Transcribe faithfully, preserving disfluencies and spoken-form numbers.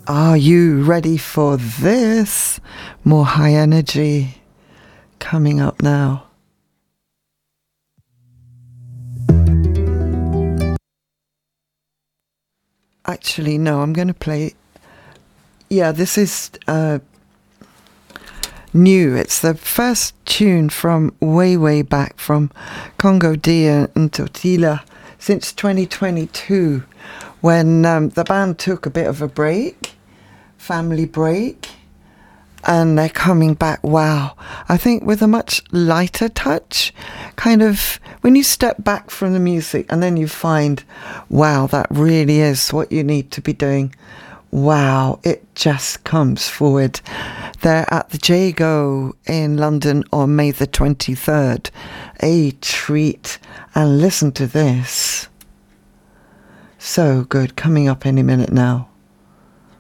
Are you ready for this? More high energy coming up now. Actually, no, I'm going to play. Yeah, this is uh, new. It's the first tune from way, way back from Congo D and Totila since twenty twenty-two, when um, the band took a bit of a break, family break, and they're coming back, wow, I think with a much lighter touch, kind of when you step back from the music and then you find, wow, that really is what you need to be doing. Wow, it just comes forward. They're at the Jago in London on May the twenty-third. A treat. And listen to this. So good, coming up any minute now.